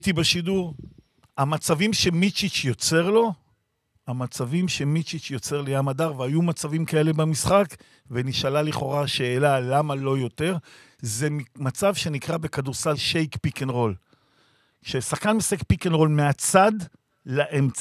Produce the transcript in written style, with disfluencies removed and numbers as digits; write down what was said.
הייתי בשידור, המצבים שמיצ'יץ' יוצר לו, המצבים שמיצ'יץ' יוצר לים הדר, והיו מצבים כאלה במשחק, ונשאלה לכאורה שאלה למה לא יותר, זה מצב שנקרא בכדורסל שייק פיק אנד רול. כששחקן משחק פיק אנד רול מהצד לאמצע,